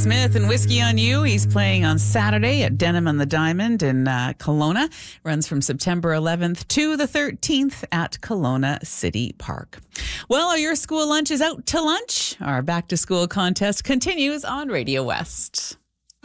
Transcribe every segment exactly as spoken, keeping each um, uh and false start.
Smith and Whiskey on You. He's playing on Saturday at Denim on the Diamond in uh, Kelowna. Runs from September eleventh to the thirteenth at Kelowna City Park. Well, are your school lunches out to lunch? Our back to school contest continues on Radio West.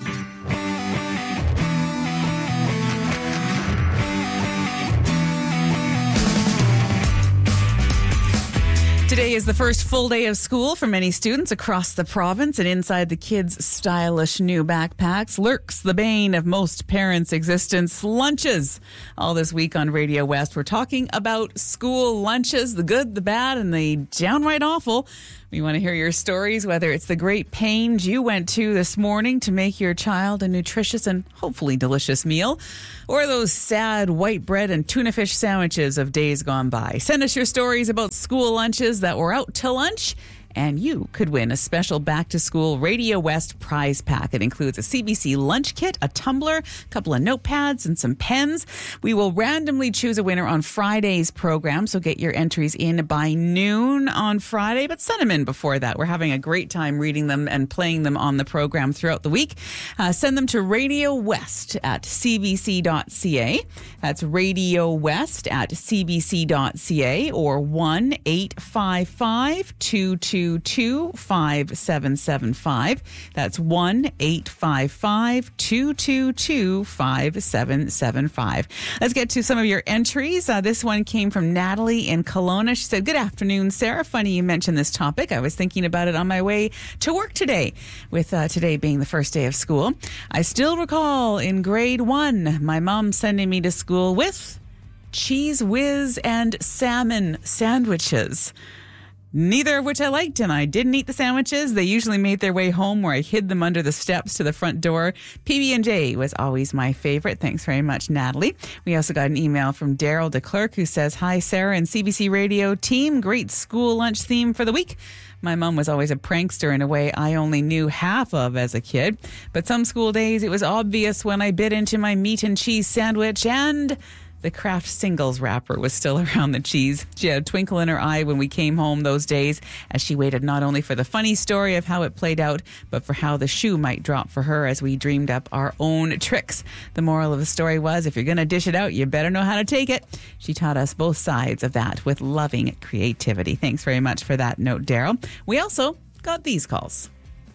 Today is the first full day of school for many students across the province, and inside the kids' stylish new backpacks lurks the bane of most parents' existence: lunches. All this week on Radio West, we're talking about school lunches, the good, the bad, and the downright awful. We want to hear your stories, whether it's the great pains you went to this morning to make your child a nutritious and hopefully delicious meal, or those sad white bread and tuna fish sandwiches of days gone by. Send us your stories about school lunches that were out to lunch, and you could win a special back-to-school Radio West prize pack. It includes a C B C lunch kit, a tumbler, a couple of notepads, and some pens. We will randomly choose a winner on Friday's program, so get your entries in by noon on Friday, but send them in before that. We're having a great time reading them and playing them on the program throughout the week. Uh, send them to Radio West at c b c dot c a. That's Radio West at c b c dot c a, or one eight five five two two two five seven seven five. That's one eight five five two two two five seven seven five. Let's get to some of your entries. Uh, this one came from Natalie in Kelowna. She said, "Good afternoon, Sarah. Funny you mentioned this topic. I was thinking about it on my way to work today, with uh, today being the first day of school. I still recall in grade one, my mom sending me to school with Cheese Whiz and salmon sandwiches. Neither of which I liked, and I didn't eat the sandwiches. They usually made their way home, where I hid them under the steps to the front door. P B and J was always my favorite." Thanks very much, Natalie. We also got an email from Daryl DeClerc, who says, "Hi, Sarah and C B C Radio team. Great school lunch theme for the week. My mom was always a prankster in a way I only knew half of as a kid. But some school days, it was obvious when I bit into my meat and cheese sandwich, and the Kraft Singles wrapper was still around the cheese. She had a twinkle in her eye when we came home those days, as she waited not only for the funny story of how it played out, but for how the shoe might drop for her as we dreamed up our own tricks. The moral of the story was, if you're going to dish it out, you better know how to take it." She taught us both sides of that with loving creativity. Thanks very much for that note, Daryl. We also got these calls.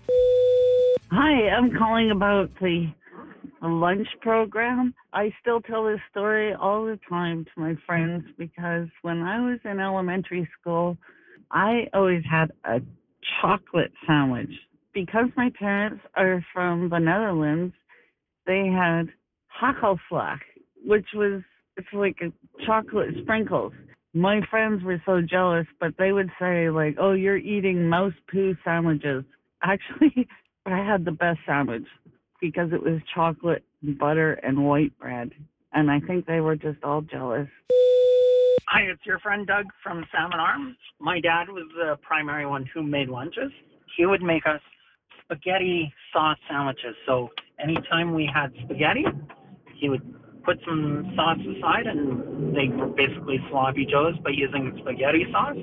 Hi, I'm calling about the a lunch program. I still tell this story all the time to my friends, because when I was in elementary school, I always had a chocolate sandwich. Because my parents are from the Netherlands, they had hagelslag, which was, it's like a chocolate sprinkles. My friends were so jealous, but they would say, like, "Oh, you're eating mouse poo sandwiches." Actually, I had the best sandwich, because it was chocolate, butter, and white bread. And I think they were just all jealous. Hi, it's your friend Doug from Salmon Arms. My dad was the primary one who made lunches. He would make us spaghetti sauce sandwiches. So anytime we had spaghetti, he would put some sauce aside, and they were basically sloppy joes by using spaghetti sauce.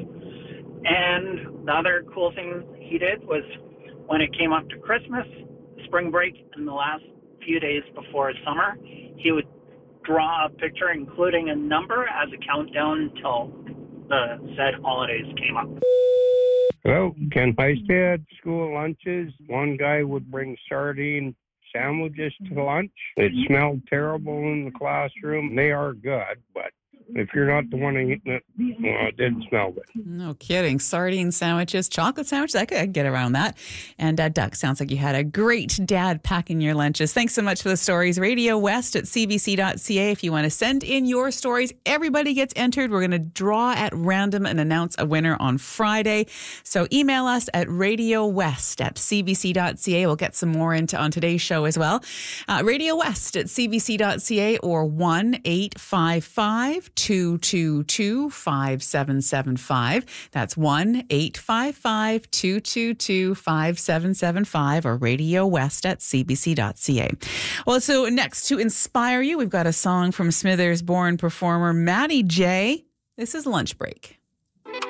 And the other cool thing he did was, when it came up to Christmas, spring break, and the last few days before summer, he would draw a picture including a number as a countdown until the said holidays came up. Well, Ken Heisted had school lunches. One guy would bring sardine sandwiches to lunch. It smelled terrible in the classroom. They are good, but if you're not the one eating it, well, it didn't smell good. No kidding. Sardine sandwiches, chocolate sandwiches, I could get around that. And uh, Doug, sounds like you had a great dad packing your lunches. Thanks so much for the stories. Radio West at c b c dot c a if you want to send in your stories. Everybody gets entered. We're going to draw at random and announce a winner on Friday. So email us at radio west at c b c dot c a. We'll get some more into on today's show as well. Uh, Radio West at c b c dot c a, or one eight five five two two two five seven seven five. That's one eight five five two two two five seven seven five, or Radio West at c b c dot c a. Well, so next, to inspire you, we've got a song from Smithers born performer Matty J. This is Lunch Break.